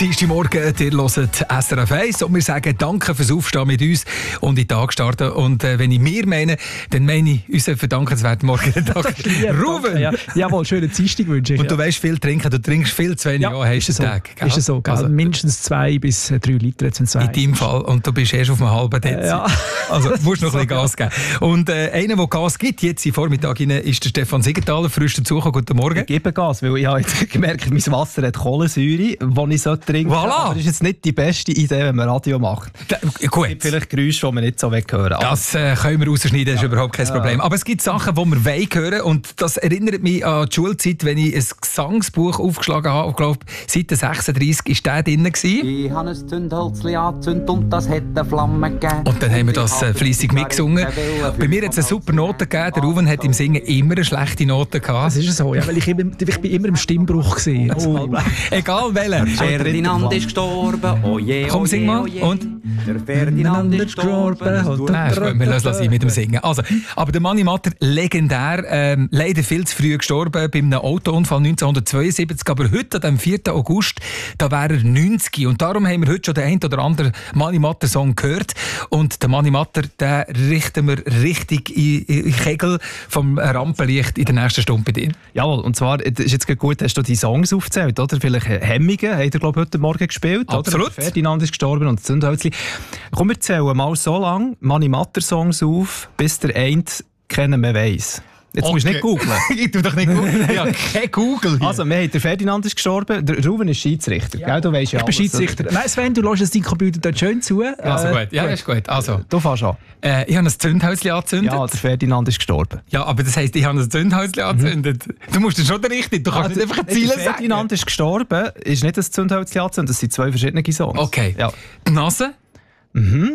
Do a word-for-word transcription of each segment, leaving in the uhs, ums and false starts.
Dienstagmorgen, ihr hört S R F eins und wir sagen danke fürs Aufstehen mit uns und in den Tag starten. Und äh, wenn ich mir meine, dann meine ich unseren verdankenswerten Morgentag. Ruben! Ja. Jawohl, schönen Dienstag wünsche ich. Und du ja. weißt viel trinken, du trinkst viel zu wenig ja, an, hast ist du so. Tag. Ist es so, also, mindestens zwei bis drei Liter. Jetzt zwei. In deinem Fall. Und du bist erst auf einem halben Dezi. Äh, ja. Also musst noch ein bisschen Gas geben. Und äh, einer, der Gas gibt, jetzt im Vormittag rein, ist der Stefan Siegenthaler. Frisch dazugekommen. Guten Morgen. Ich gebe Gas, weil ich habe jetzt gemerkt, mein Wasser hat Kohlensäure, die ich so trinken sollte. Voilà. Aber das ist jetzt nicht die beste Idee, wenn man Radio macht. Da, gut. Es gibt vielleicht Geräusche, die man nicht so hören will. Das äh, können wir rausschneiden, das ist ja. überhaupt kein Problem. Aber es gibt Sachen, die wir wollen hören. Und das erinnert mich an die Schulzeit, wenn ich ein Gesangsbuch aufgeschlagen habe. Ich glaube, Seite sechsunddreissig war der drin. Ich habe ein Zündholzchen angezündet und das hat eine Flamme gegeben. Und dann haben wir das äh, fleissig mitgesungen. Bei mir hat es eine super Note gegeben. Der Ruven hat im Singen immer eine schlechte Note gehabt. Das ist so, ja, weil ich, immer, ich bin immer im Stimmbruch war. Oh. Egal welcher. Ferdinand ist gestorben, oh je, Komm, sing mal. Und? Der Ferdinand ist gestorben. Und Nein, gut, wir lassen es mit dem Singen. Also, aber der Manni Matter, legendär, ähm, leider viel zu früh gestorben bei einem Autounfall neunzehnhundertzweiundsiebzig. Aber heute, am vierten August, da wäre er neunzig. Und darum haben wir heute schon den einen oder anderen Manni Matter Song gehört. Und der Manni Matter, den richten wir richtig in, in Kegel vom Rampenlicht in der nächsten Stunde bei dir. Jawohl, und zwar, das ist jetzt gut, hast du die Songs aufgezählt, oder? Vielleicht Hemmungen, hat er, glaube ich, heute Morgen gespielt. Absolut. Oder? Ferdinand ist gestorben und das Zündhölzli. Komm, wir zählen mal so lange Manni Matter Songs auf, bis der eine kennen mehr weiss. Jetzt okay. musst du nicht googeln. Ich tu doch nicht googeln. Ja, kein Google hier. Also, wir haben, der Ferdinand ist gestorben, der Ruben ist Schiedsrichter. Ja. Gell, du weißt ja ich bin Schiedsrichter. Nein, Sven, du lässt deinen Computer dort schön zu. Also äh, gut, ja, ist gut. Also, du fährst an. Äh, ich habe ein Zündhäuschen angezündet. Ja, der Ferdinand ist gestorben. Ja, aber das heisst, ich habe ein Zündhäuschen angezündet. Mhm. Du musst das schon richtig, du kannst ja, nicht einfach Ziele sagen. Der Ferdinand ist gestorben, ist nicht ein Zündhäuschen angezündet, das sind zwei verschiedene Songs. Okay. Ja. Die Nase. Mhm.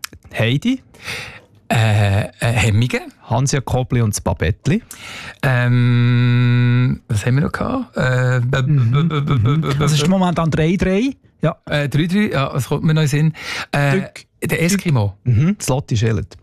Heidi. Äh, äh, Hemmige. Hansia Kobli und das Babettli. Ähm, was haben wir noch gehabt? Äh, b- mhm. b- b- b- b- das ist momentan drei drei. Ja. Äh, drei drei, ja, was kommt mir noch in den Sinn? Äh, der Eskimo. Mhm. Das Lotti Schillet.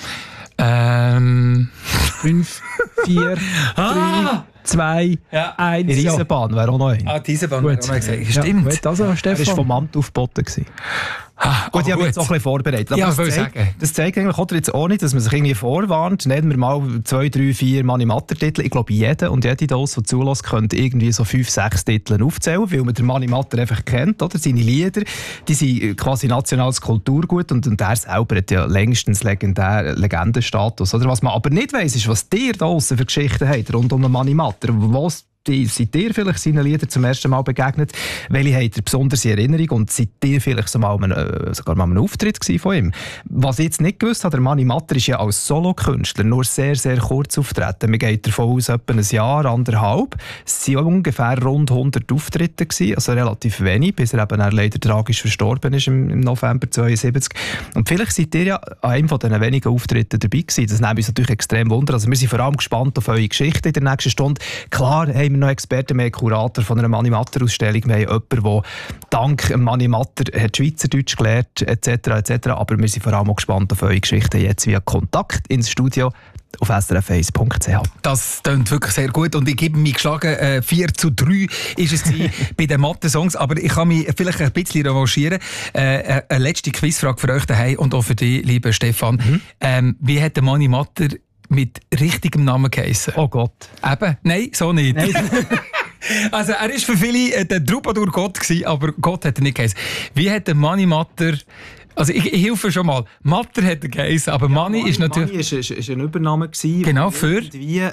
Ähm. fünf, vier, drei, zwei, eins. Die Eisenbahn wäre auch noch ein. Ah, die Eisenbahn wäre auch noch ein. Stimmt. Ja, gut, also, Stefan. Er war vom Amt aufgeboten. Ah, gut, ich habe jetzt auch ein bisschen vorbereitet. Ja, das, will zeigt, sagen. das zeigt eigentlich auch jetzt auch nicht, dass man sich irgendwie vorwarnt. Nehmen wir mal zwei, drei, vier Manni Matter Titel. Ich glaube, jeder und jede Dose, die zulässt, könnte irgendwie so fünf, sechs Titel aufzählen, weil man den Manni Matter einfach kennt. Oder? Seine Lieder, die sind quasi nationales Kulturgut und, und er selber hat ja längstens legendär, Legendenstatus. Oder? Was man aber nicht weiss, ist, was dir da draussen für Geschichten habt rund um den Manni Matter. Was Die, seid ihr vielleicht seinen Liedern zum ersten Mal begegnet? Welche habt ihr besonders in Erinnerung? Und seid ihr vielleicht so mal einen, äh, sogar mal einen Auftritt von ihm? Was ich jetzt nicht gewusst habe, der Manni Matter ist ja als Solokünstler nur sehr, sehr kurz auftreten. Man geht davon aus, etwa ein Jahr, anderthalb. Es waren ungefähr rund hundert Auftritte gewesen, also relativ wenig, bis er eben leider tragisch verstorben ist im, im November zweiundsiebzig. Und vielleicht seid ihr ja an einem von diesen wenigen Auftritten dabei gewesen. Das nimmt uns natürlich extrem Wunder. Also wir sind vor allem gespannt auf eure Geschichte in der nächsten Stunde. Klar, hey, wir noch Experten, wir haben Kurator von einer Manni Matter Ausstellung, wir haben jemanden, der dank Manni Matter hat Schweizerdeutsch gelernt, et cetera et cetera. Aber wir sind vor allem auch gespannt auf eure Geschichten jetzt via Kontakt ins Studio auf s r f eins punkt c h. Das klingt wirklich sehr gut und ich gebe mich geschlagen, äh, vier zu drei ist es bei den Mathe-Songs, aber ich kann mich vielleicht ein bisschen revanchieren. Äh, eine letzte Quizfrage für euch daheim und auch für dich, lieber Stefan. Mhm. Ähm, wie hat der Manni Matter mit richtigem Namen geheissen? Oh Gott. Eben? Nein, so nicht. Nein. Also er war für viele äh, der Troubadour Gott gewesen, aber Gott hat er nicht geheissen. Wie hat der Manni Matter... Also ich, ich helfe schon mal. Matter hat er geheissen, aber ja, Manni, Manni ist natürlich... Manni ist, ist, ist ein Übername gewesen. Genau, für...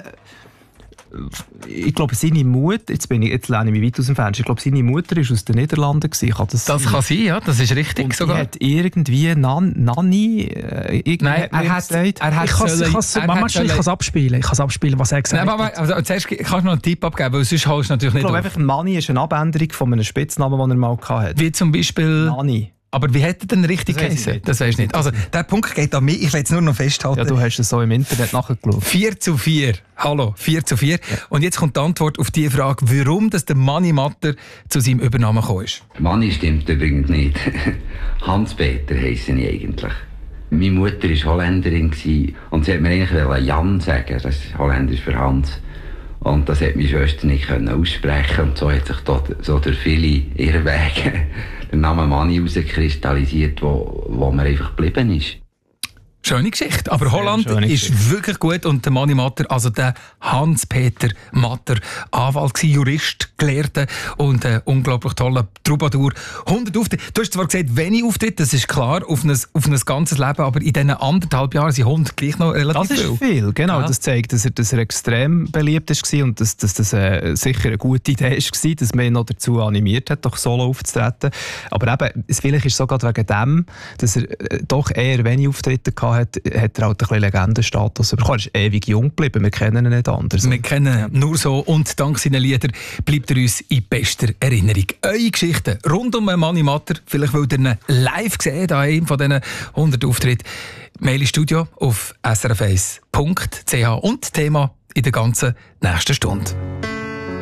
Ich glaube, seine Mutter, jetzt, bin ich, jetzt lehne ich mich weit aus dem Fenster, ich glaube, seine Mutter war aus den Niederlanden. Kann das das sein? kann sein, ja, das ist richtig und sogar. Er hat irgendwie Nan, Nanni... Äh, Nein, er hat, er hat... Ich kann es abspielen, ich kann es abspielen, was er gesagt Nein, hat. Also, zuerst kannst du noch einen Tipp abgeben, weil sonst holst du natürlich nicht Ich glaube auf. einfach, Manni ist eine Abänderung von einem Spitznamen, den er mal hatte. Wie zum Beispiel... Nanni. Aber wie hätte er denn richtig geheißen? Das weisst du nicht. Also, der Punkt geht an mich. Ich will es nur noch festhalten. Ja, du hast es so im Internet nachgeschaut. vier zu vier. Hallo, vier zu vier. Ja. Und jetzt kommt die Antwort auf die Frage, warum das der Manni Matter zu seinem Übernamen gekommen ist. Manni stimmt übrigens nicht. Hans-Peter heisse ich eigentlich. Meine Mutter war Holländerin und sie hat mir eigentlich Jan sagen. Das ist Holländisch für Hans. Und das hat meine Schwester nicht können aussprechen. Und so hat sich da, so durch viele Irrwege der Name Manni herauskristallisiert, wo, wo mir einfach geblieben ist. Schöne Geschichte. Aber Holland ist Geschichte. Wirklich gut. Und der Manni Matter, also der Hans-Peter Matter, Anwalt, Jurist, Gelehrter und äh, unglaublich toller Troubadour. hundert Auftritte. Du hast zwar gesagt, wenig Auftritte, das ist klar, auf ein, auf ein ganzes Leben, aber in diesen anderthalb Jahren sind hundert gleich noch relativ viel. Das ist viel, viel genau. Ja. Das zeigt, dass er, dass er extrem beliebt war und dass, dass das äh, sicher eine gute Idee war, dass man ihn noch dazu animiert hat, doch solo aufzutreten. Aber eben, vielleicht ist es sogar wegen dem, dass er äh, doch eher wenig Auftritte hatte, hat, hat er halt ein bisschen Legendenstatus bekommen. Er ist ewig jung geblieben, wir kennen ihn nicht anders. Wir kennen ihn nur so und dank seinen Liedern bleibt er uns in bester Erinnerung. Eure Geschichten rund um Manni Matter, vielleicht wollt ihr ihn live gesehen, an einem von diesen hundert Auftritten. Mail ins Studio auf s r f eins punkt c h und Thema in der ganzen nächsten Stunde.